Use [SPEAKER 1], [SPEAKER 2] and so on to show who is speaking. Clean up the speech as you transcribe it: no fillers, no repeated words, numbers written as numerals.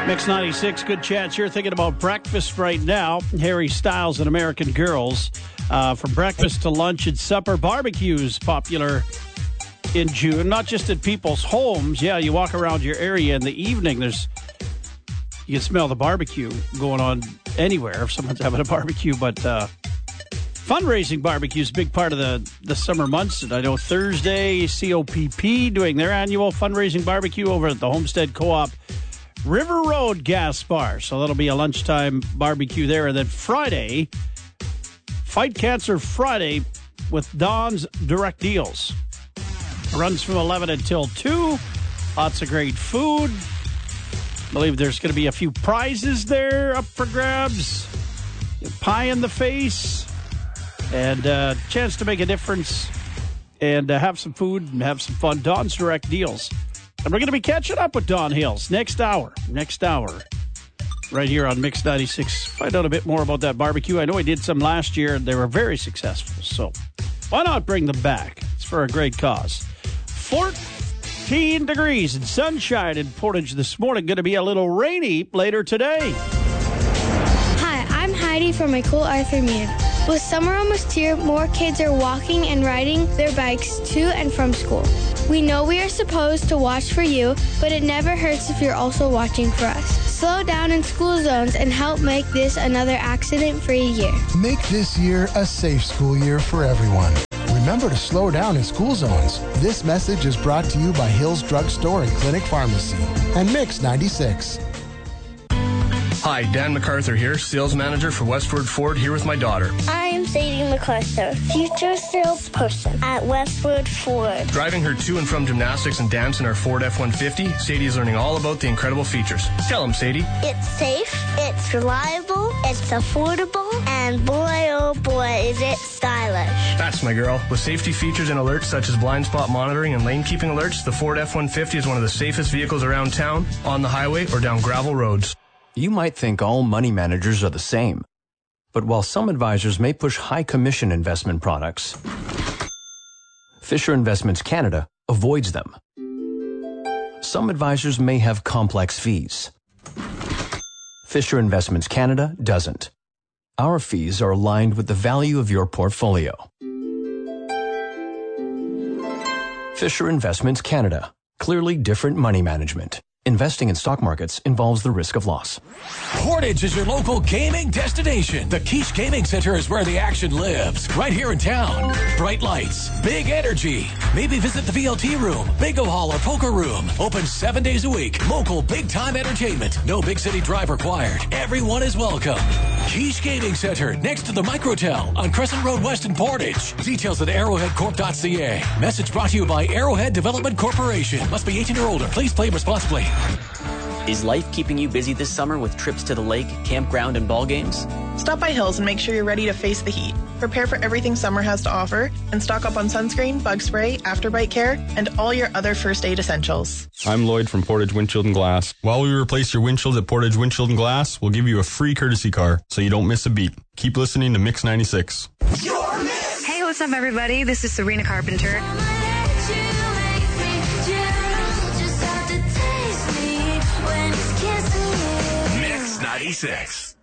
[SPEAKER 1] Mix 96, good chance you're thinking about breakfast right now. Harry Styles and American Girls. From breakfast to lunch and supper, barbecues popular in June, not just at people's homes. Yeah, you walk around your area in the evening, you can smell the barbecue going on anywhere if someone's having a barbecue. But fundraising barbecue is a big part of the summer months. And I know Thursday, COPP doing their annual fundraising barbecue over at the Homestead Co-op River Road Gas Bar. So that'll be a lunchtime barbecue there. And then Friday, Fight Cancer Friday with Don's Direct Deals. Runs from 11 until 2. Lots of great food. I believe there's going to be a few prizes there up for grabs. Pie in the face. And a chance to make a difference and have some food and have some fun. Don's Direct Deals. And we're going to be catching up with Don Hills next hour. Right here on Mix 96. Find out a bit more about that barbecue. I know he did some last year, and they were very successful. So why not bring them back? It's for a great cause. 14 degrees and sunshine in Portage this morning. Going to be a little rainy later today.
[SPEAKER 2] Hi, I'm Heidi from my cool Arthur Mead. With summer almost here, more kids are walking and riding their bikes to and from school. We know we are supposed to watch for you, but it never hurts if you're also watching for us. Slow down in school zones and help make this another accident-free year.
[SPEAKER 3] Make this year a safe school year for everyone. Remember to slow down in school zones. This message is brought to you by Hills Drug Store and Clinic Pharmacy and Mix 96.
[SPEAKER 4] Hi, Dan MacArthur here, sales manager for Westward Ford, here with my daughter.
[SPEAKER 5] I am Sadie MacArthur, future salesperson at Westward Ford.
[SPEAKER 4] Driving her to and from gymnastics and dance in our Ford F-150, Sadie is learning all about the incredible features. Tell them, Sadie.
[SPEAKER 5] It's safe, it's reliable, it's affordable, and boy, oh boy, is it stylish.
[SPEAKER 4] That's my girl. With safety features and alerts such as blind spot monitoring and lane keeping alerts, the Ford F-150 is one of the safest vehicles around town, on the highway, or down gravel roads.
[SPEAKER 6] You might think all money managers are the same. But while some advisors may push high commission investment products, Fisher Investments Canada avoids them. Some advisors may have complex fees. Fisher Investments Canada doesn't. Our fees are aligned with the value of your portfolio. Fisher Investments Canada. Clearly different money management. Investing in stock markets involves the risk of loss.
[SPEAKER 7] Portage is your local gaming destination. The Quiche Gaming Center is where the action lives. Right here in town. Bright lights, big energy. Maybe visit the VLT room, bingo hall, or poker room. Open 7 days a week. Local big-time entertainment. No big city drive required. Everyone is welcome. Quiche Gaming Center, next to the Microtel on Crescent Road West in Portage. Details at arrowheadcorp.ca. Message brought to you by Arrowhead Development Corporation. Must be 18 or older. Please play responsibly.
[SPEAKER 8] Is life keeping you busy this summer with trips to the lake, campground, and ball games?
[SPEAKER 9] Stop by Hills and make sure you're ready to face the heat. Prepare for everything summer has to offer and stock up on sunscreen, bug spray, afterbite care, and all your other first aid essentials.
[SPEAKER 10] I'm Lloyd from Portage Windshield and Glass. While we replace your windshield at Portage Windshield and Glass, we'll give you a free courtesy car so you don't miss a beat. Keep listening to Mix 96.
[SPEAKER 11] Hey, what's up, everybody? This is Serena Carpenter.
[SPEAKER 7] Mix 96.